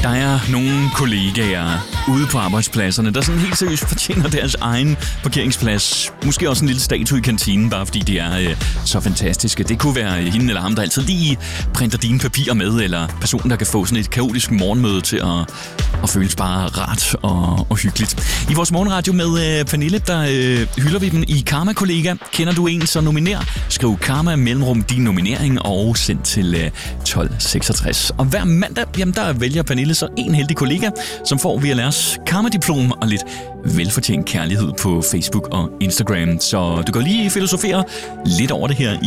Der er nogle kollegaer ude på arbejdspladserne, der sådan helt seriøst fortjener deres egen parkeringsplads. Måske også en lille statue i kantinen, bare fordi de er så fantastiske. Det kunne være hende eller ham, der altid lige printer dine papirer med, eller personen, der kan få sådan et kaotisk morgenmøde til at føles bare ret og hyggeligt. I vores morgenradio med Pernille, der hylder vi dem i Karma-kollega. Kender du en, så nominer. Skriv Karma mellemrum din nominering og send til 1266. Og hver mandag, jamen der vælger Pernille så en heldig kollega, som får via deres Karma-diplom og lidt velfortjent kærlighed på Facebook og Instagram. Så du kan lige filosofere lidt over det her